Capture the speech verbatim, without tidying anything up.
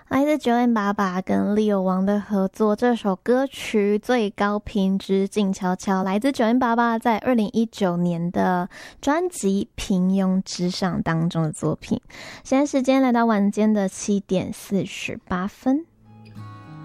来自九 M 八八跟 Leo 王的合作，这首歌曲最高品质静悄悄，来自九 M 八八在二零一九年的专辑《平庸之上》当中的作品。现在时间来到晚间的七点四十八分。